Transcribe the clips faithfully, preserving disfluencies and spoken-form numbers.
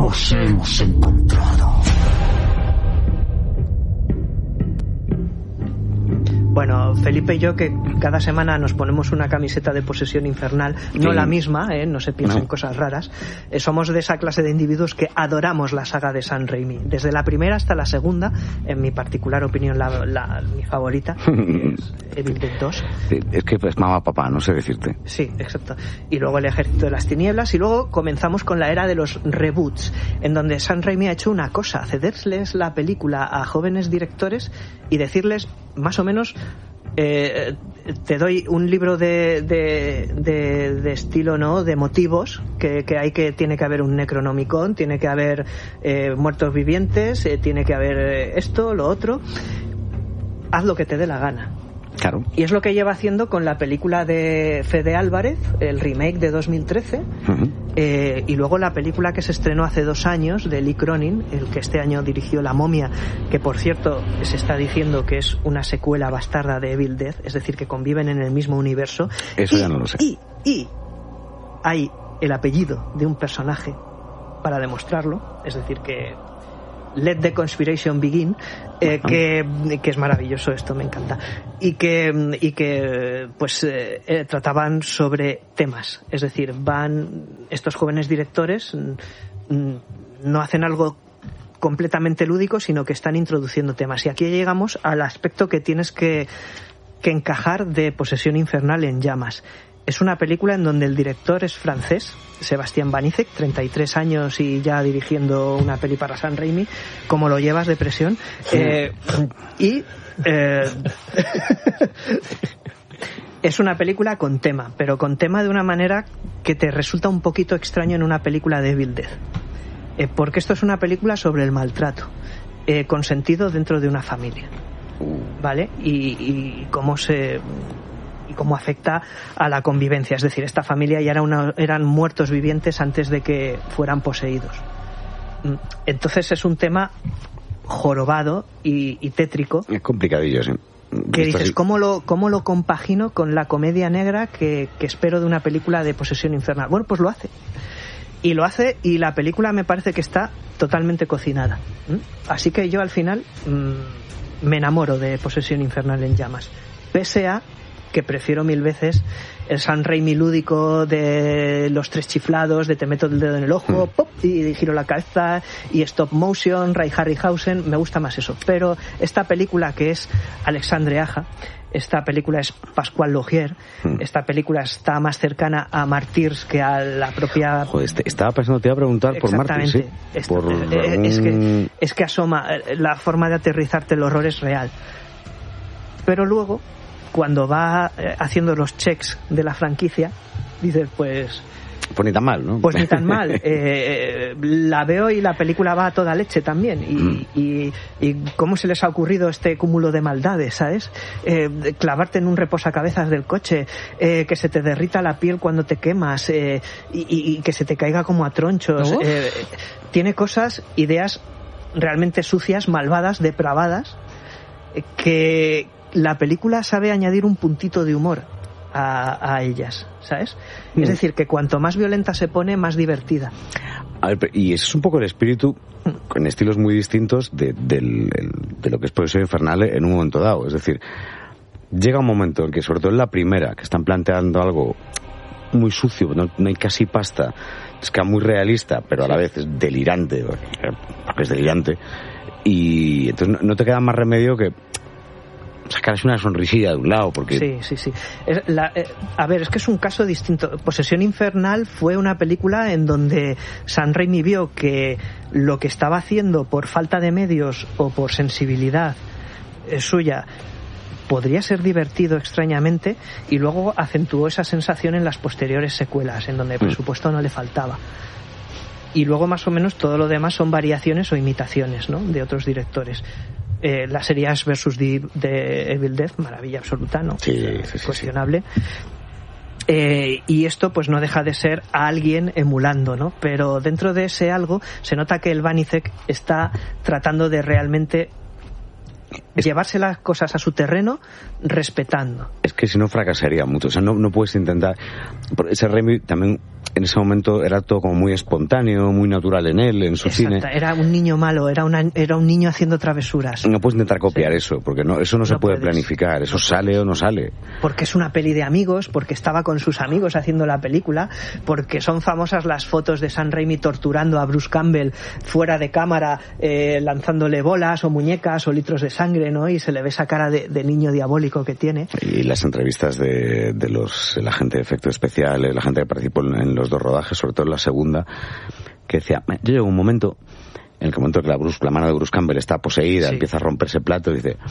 Os hemos encontrado. Bueno, Felipe y yo, que cada semana nos ponemos una camiseta de Posesión Infernal, no sí. la misma, ¿eh? No se piensen no. cosas raras, eh, somos de esa clase de individuos que adoramos la saga de Sam Raimi, desde la primera hasta la segunda, en mi particular opinión, la, la, mi favorita, que es Evil Dead dos. Sí, es que es mamá papá, no sé decirte. Sí, exacto. Y luego El Ejército de las Tinieblas, y luego comenzamos con la era de los reboots, en donde Sam Raimi ha hecho una cosa, cederles la película a jóvenes directores y decirles, más o menos, eh, te doy un libro de, de, de, de estilo, ¿no?, de motivos, que, que hay que tiene que haber un Necronomicon, tiene que haber eh, muertos vivientes, eh, tiene que haber eh, esto, lo otro. Haz lo que te dé la gana. Claro. Y es lo que lleva haciendo con la película de Fede Álvarez, el remake de dos mil trece, uh-huh. eh, y luego la película que se estrenó hace dos años de Lee Cronin, el que este año dirigió La Momia, que por cierto se está diciendo que es una secuela bastarda de Evil Dead, es decir, que conviven en el mismo universo. Eso y, ya no lo sé. Y, y hay el apellido de un personaje para demostrarlo, es decir, que Let the Conspiration Begin, eh, que, que es maravilloso, esto me encanta, y que, y que pues eh, eh, trataban sobre temas, es decir, van estos jóvenes directores, mm, no hacen algo completamente lúdico, sino que están introduciendo temas, y aquí llegamos al aspecto que tienes que, que encajar de Posesión Infernal en llamas. Es una película en donde el director es francés, Sebastián Banizek, treinta y tres años y ya dirigiendo una peli para Sam Raimi. ¿Cómo lo llevas de presión? Sí. Eh, y eh, es una película con tema, pero con tema de una manera que te resulta un poquito extraño en una película de Evil Dead. Eh, porque esto es una película sobre el maltrato, eh, con sentido dentro de una familia, ¿vale? Y, y cómo se... y cómo afecta a la convivencia, es decir, esta familia ya era una, eran muertos vivientes antes de que fueran poseídos. Entonces es un tema jorobado y, y tétrico. Es complicadillo, sí. Que dices, ¿cómo lo, cómo lo compagino con la comedia negra que, que espero de una película de Posesión Infernal? Bueno, pues lo hace. Y lo hace, y la película me parece que está totalmente cocinada. Así que yo al final mmm, me enamoro de Posesión Infernal en llamas. Pese a que prefiero mil veces el Sam Raimi lúdico de los tres chiflados, de te meto el dedo en el ojo, pop, y giro la cabeza, y stop motion, Ray Harryhausen, me gusta más eso. Pero esta película, que es Alexandre Aja, esta película es Pascual Laugier, esta película está más cercana a Martyrs que a la propia... Joder, estaba pensando, te iba a preguntar por Martyrs, ¿sí? Esta, por... eh, es, que, es que asoma, la forma de aterrizarte el horror es real. Pero luego, cuando va haciendo los checks de la franquicia, dices, pues... Pues ni tan mal, ¿no? Pues ni tan mal. Eh, la veo y la película va a toda leche también. Y, mm. y, y cómo se les ha ocurrido este cúmulo de maldades, ¿sabes? Eh, clavarte en un reposacabezas del coche, eh, que se te derrita la piel cuando te quemas, eh, y, y que se te caiga como a tronchos. ¿No? Eh, tiene cosas, ideas realmente sucias, malvadas, depravadas, eh, que... la película sabe añadir un puntito de humor a, a ellas, ¿sabes? Mm. Es decir, que cuanto más violenta se pone, más divertida. A ver, y ese es un poco el espíritu, con estilos muy distintos, de, de, de, de lo que es Posesión Infernal en un momento dado. Es decir, llega un momento en que, sobre todo en la primera, que están planteando algo muy sucio, no, no hay casi pasta, es que es muy realista, pero a la vez es delirante, porque es delirante, y entonces no, no te queda más remedio que sacarse una sonrisilla de un lado, porque... Sí, sí, sí. Es la, eh, a ver, es que es un caso distinto. Posesión Infernal fue una película en donde Sam Raimi vio que lo que estaba haciendo por falta de medios o por sensibilidad eh, suya podría ser divertido extrañamente, y luego acentuó esa sensación en las posteriores secuelas, en donde el presupuesto no le faltaba. Y luego más o menos todo lo demás son variaciones o imitaciones, ¿no?, de otros directores. Eh, la serie Ash versus de, de Evil Dead, maravilla absoluta, ¿no? Sí, sí, sí, cuestionable. Sí. Eh, y esto pues no deja de ser a alguien emulando, ¿no? Pero dentro de ese algo se nota que el Banizek está tratando de realmente es... llevarse las cosas a su terreno respetando. Es que si no fracasaría mucho, o sea, no, no puedes intentar... Ese Raimi también en ese momento era todo como muy espontáneo, muy natural en él, en su Exacto. cine. Era un niño malo, era, una, era un niño haciendo travesuras. No puedes intentar copiar Sí. eso, porque no, eso no, no se puede puedes. planificar, eso sale o no sale. Porque es una peli de amigos, porque estaba con sus amigos haciendo la película, porque son famosas las fotos de Sam Raimi torturando a Bruce Campbell fuera de cámara, eh, lanzándole bolas o muñecas o litros de sangre, ¿no? Y se le ve esa cara de, de niño diabólico que tiene. Y las entrevistas de, de los la gente de efectos especiales, la gente que participó en, en los dos rodajes, sobre todo en la segunda, que decía, yo llego a un momento en el momento que la, Bruce, la mano de Bruce Campbell está poseída, sí. empieza a romperse plato, y dice,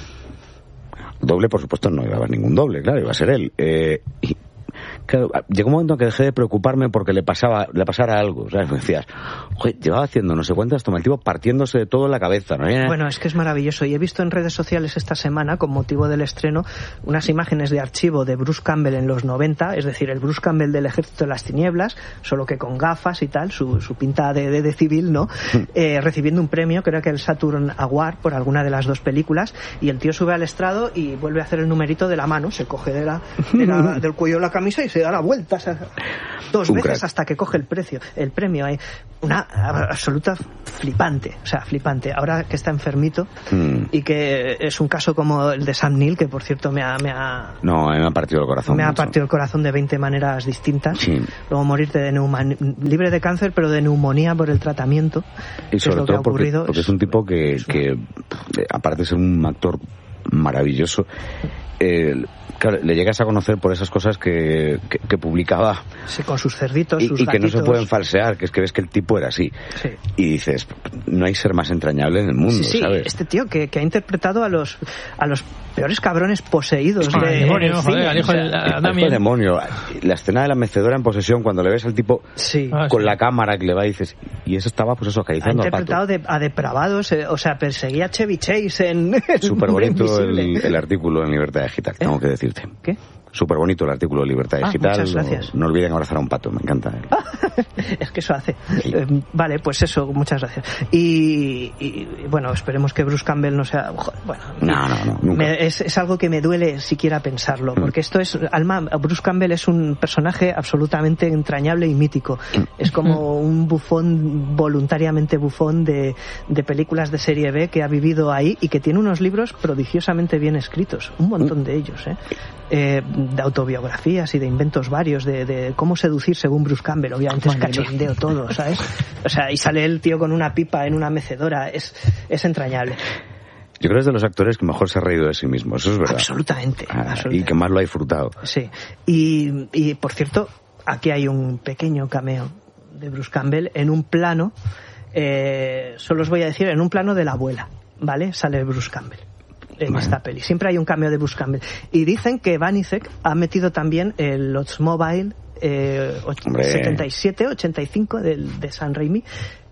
doble, por supuesto, no iba a haber ningún doble, claro, iba a ser él. Eh, y claro, llegó un momento en que dejé de preocuparme porque le pasaba le pasara algo, ¿sabes? Me decías, joder, llevaba haciendo no sé cuántas tomas, el tipo partiéndose de todo en la cabeza, ¿no? Bueno, es que es maravilloso, y he visto en redes sociales esta semana, con motivo del estreno, unas imágenes de archivo de Bruce Campbell en los noventa, es decir, el Bruce Campbell del Ejército de las Tinieblas, solo que con gafas y tal, su, su pinta de, de, de civil, ¿no? Eh, recibiendo un premio, creo que el Saturn Award, por alguna de las dos películas, y el tío sube al estrado y vuelve a hacer el numerito de la mano, se coge de la, de la, del cuello de la camisa y se da la vuelta dos un veces crack. Hasta que coge el precio, el premio. Hay una absoluta flipante, o sea, flipante. Ahora que está enfermito mm. y que es un caso como el de Sam Neill, que por cierto me ha, me ha no, me ha partido el corazón. Me mucho. ha partido el corazón de veinte maneras distintas. Sí. Luego morirte de neumonía, libre de cáncer, pero de neumonía por el tratamiento. Y sobre es lo todo que ha ocurrido. Porque, porque es un tipo que, que aparte de ser un actor maravilloso, eh, claro, le llegas a conocer por esas cosas que, que, que publicaba. Sí, con sus cerditos, y, sus y que gatitos. no se pueden falsear, que es que ves que el tipo era así. Sí. Y dices, no hay ser más entrañable en el mundo, sí, sí, ¿sabes? Este tío que, que ha interpretado a los a los peores cabrones poseídos de, de, demonio, en el joder, cine. al hijo O sea, del- Al hijo del demonio. La escena de la mecedora en posesión, cuando le ves al tipo Sí. Ah, con sí. la cámara que le va y dices, y eso estaba pues eso Ha acariciando al interpretado pato. de, a depravados, eh, o sea, perseguía a Chevy Chase en... Súper bonito Invisible. el, el artículo en Libertad Digital, tengo que decirte. ¿Qué? Súper bonito el artículo de Libertad Ah, Digital. muchas gracias. No, no olviden abrazar a un pato, me encanta. Es que eso hace. Sí. Eh, vale, pues eso, muchas gracias. Y, y, bueno, esperemos que Bruce Campbell no sea... Bueno, No, no, no, nunca. me- es, es algo que me duele siquiera pensarlo, porque esto es... Alma, Bruce Campbell es un personaje absolutamente entrañable y mítico. Es como un bufón, voluntariamente bufón de, de películas de serie B que ha vivido ahí y que tiene unos libros prodigiosamente bien escritos, un montón de ellos, ¿eh? Eh, de autobiografías y de inventos varios de, de cómo seducir según Bruce Campbell. Obviamente es cachondeo todo, ¿sabes? O sea, y sale el tío con una pipa en una mecedora, es, es entrañable. Yo creo que es de los actores que mejor se ha reído de sí mismo, eso es verdad. Absolutamente, Ah, absolutamente. y que más lo ha disfrutado. Sí, y, y por cierto, aquí hay un pequeño cameo de Bruce Campbell en un plano, eh, solo os voy a decir, en un plano de la abuela, ¿vale? Sale Bruce Campbell en Vale. esta peli. Siempre hay un cameo de Bruce Campbell. Y dicen que Banizek ha metido también el Oldsmobile eh, och- Hombre. setenta y siete, ochenta y cinco del, de Sam Raimi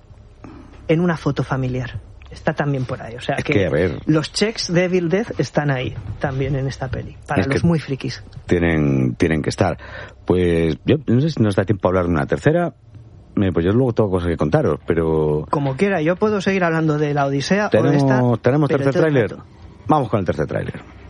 en una foto familiar. Está también por ahí. O sea Es que, que, a ver. los checks de Evil Dead están ahí también en esta peli. Para Es los que- muy frikis. Tienen, tienen que estar. Pues yo no sé si nos da tiempo a hablar de una tercera. Eh, Pues yo luego tengo cosas que contaros, pero... Como quiera, yo puedo seguir hablando de la Odisea o de esta. ¿Tenemos, ¿tenemos pero tercer todo el tráiler? rato. Vamos con el tercer tráiler.